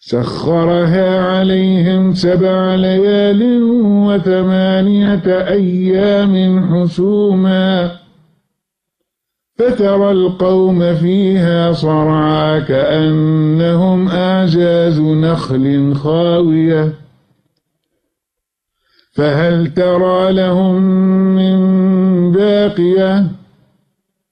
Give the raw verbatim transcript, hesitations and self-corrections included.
سخرها عليهم سبع ليال وثمانية أيام حسوما فترى القوم فيها صرعى كأنهم أعجاز نخل خاوية فهل ترى لهم من باقية